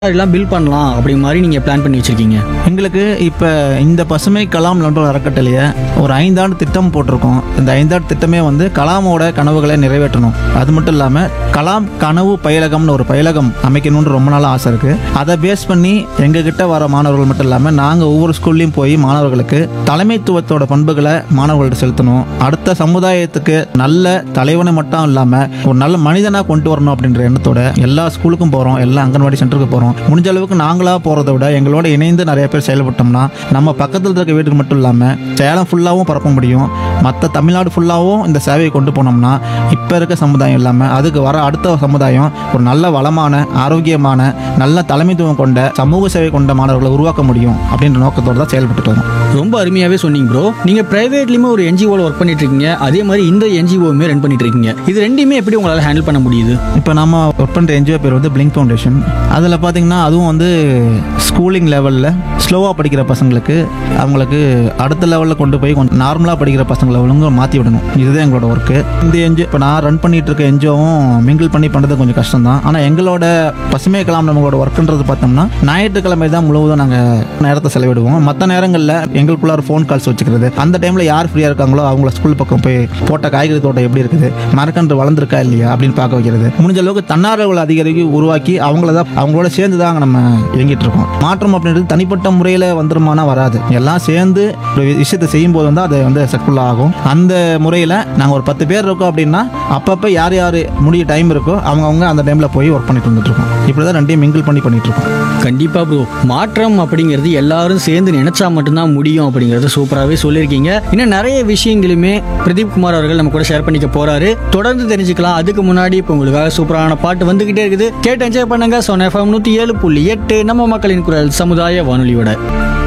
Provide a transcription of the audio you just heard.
எல்லாம் பில் பண்ணலாம் அப்படி மாதிரி நீங்கள் பிளான் பண்ணி வச்சுருக்கீங்க? எங்களுக்கு இப்போ இந்த பசுமை கலாம் நண்பர் அறக்கட்டளையை ஒரு 5 ஆண்டு திட்டம் போட்டிருக்கோம். இந்த 5 ஆண்டு திட்டமே வந்து கலாமோட கனவுகளை நிறைவேற்றணும். அது மட்டும் இல்லாமல் கலாம் கனவு பயிலகம்னு ஒரு பயிலகம் அமைக்கணும்னு ரொம்ப நாள் ஆசை இருக்குது. அதை பேஸ் பண்ணி எங்ககிட்ட வர மாணவர்கள் மட்டும் இல்லாமல் நாங்கள் ஒவ்வொரு ஸ்கூல்லையும் போய் மாணவர்களுக்கு தலைமைத்துவத்தோட பண்புகளை மாணவர்கள்ட்ட செலுத்தணும். அடுத்த சமுதாயத்துக்கு நல்ல தலைவனை மட்டும் இல்லாமல் ஒரு நல்ல மனிதனாக கொண்டு வரணும் அப்படின்ற எண்ணத்தோட எல்லா ஸ்கூலுக்கும் போகிறோம், எல்லா அங்கன்வாடி சென்டருக்கு போகிறோம். முடிஞ்ச அளவுக்கு நாங்களாக போகிறத விட எங்களோட இணைந்து நிறைய பேர் செயல்பட்டோம்னா நம்ம பக்கத்தில் இருக்க வீட்டுக்கு மட்டும் இல்லாமல் சேலம் ஃபுல்லாகவும் பரப்ப முடியும். மற்ற தமிழ்நாடு ஃபுல்லாகவும் இந்த சேவையை கொண்டு போனோம்னா இப்போ இருக்க சமுதாயம் இல்லாமல் அதுக்கு வர அடுத்த சமுதாயம் ஒரு நல்ல வளமான ஆரோக்கியமான நல்ல தலைமைத்துவம் கொண்ட சமூக சேவை கொண்ட மாணவர்களை உருவாக்க முடியும் அப்படின்ற நோக்கத்தோடு தான் செயல்பட்டு வரோம். ரொம்ப அருமையாகவே சொன்னீங்க ப்ரோ. நீங்கள் ப்ரைவேட்லேயுமே ஒரு என்ஜிஓவில் ஒர்க் பண்ணிட்டு இருக்கீங்க, அதே மாதிரி இந்த என்ஜிஓவுமே ரன் பண்ணிட்டு இருக்கீங்க. இது ரெண்டுமே எப்படி உங்களால் ஹேண்டில் பண்ண முடியுது? இப்போ நம்ம ஒர்க் பண்ணுற என்ஜிஓ பேர் வந்து பிளிங்க் ஃபவுண்டேஷன். அதில் பார்த்தீங்கன்னா அதுவும் வந்து ஸ்கூலிங் லெவலில் ஸ்லோவாக படிக்கிற பசங்களுக்கு அவங்களுக்கு அடுத்த லெவலில் கொண்டு போய் கொஞ்சம் நார்மலாக படிக்கிற பசங்களை ஒழுங்கு மாற்றி விடணும். இதுதான் எங்களோட ஒர்க்கு. இந்த என்ஜிஓ இப்போ நான் ரன் பண்ணிட்டு இருக்க என்ஜிஓவும் மிங்கிள் பண்ணி பண்ணுறது கொஞ்சம் கஷ்டம் தான். ஆனால் எங்களோட பசுமை கலாம் நம்மளோட ஒர்க்குன்றது பார்த்தோம்னா ஞாயிற்றுக்கிழமை தான் முழுவதும் நாங்கள் நேரத்தை செலவிடுவோம். மற்ற நேரங்களில் எங்களுக்குள்ளார ஃபோன் கால்ஸ் வச்சுக்கிறது, அந்த டைமில் யார் ஃப்ரீயாக இருக்காங்களோ அவங்கள ஸ்கூல் பக்கம் போய் போட்ட காய்கறி தோட்டம் எப்படி இருக்குது, மரக்கன்று வளர்ந்துருக்கா இல்லையா அப்படின்னு பார்க்க வைக்கிறது. முடிஞ்ச அளவுக்கு தன்னார்வல அதிகாரிக்கு உருவாக்கி அவங்களோட சேர்ந்து தான் நம்ம இயங்கிட்டு இருக்கோம். மாற்றம் அப்படின்றது தனிப்பட்ட முறையில் வந்துருமானா வராது. எல்லாம் சேர்ந்து ஒரு விஷயத்தை செய்யும் போது வந்து அது வந்து சக்ஸஸ்ஃபுல் ஆகும். அந்த முறையில் நாங்கள் ஒரு 10 பேர் இருக்கோம் அப்படின்னா அப்பப்போ யார் முடிய டைம் இருக்கோ அவங்க அந்த டைமில் போய் ஒர்க் பண்ணிட்டு வந்துட்டு இருக்கோம். இப்படி தான் ரெண்டையும் மிங்கிள் பண்ணிட்டு இருக்கோம். கண்டிப்பாக ப்ரோ, மாற்றம் அப்படிங்கிறது எல்லாரும் சேர்ந்து நினைச்சா மட்டும்தான் முடியும் அப்படிங்கிறத சூப்பராகவே சொல்லியிருக்கீங்க. இன்னும் நிறைய விஷயங்களுமே பிரதீப் குமார் அவர்கள் நம்ம கூட ஷேர் பண்ணிக்க போறாரு. தொடர்ந்து தெரிஞ்சுக்கலாம். அதுக்கு முன்னாடி இப்போ உங்களுக்காக சூப்பரான பாட்டு வந்துகிட்டே இருக்குது, கேட்டு என்ஜாய் பண்ணுங்க. சொன்ன FM 107.8 நம்ம மக்களின் குரல் சமுதாய வானொலியோட.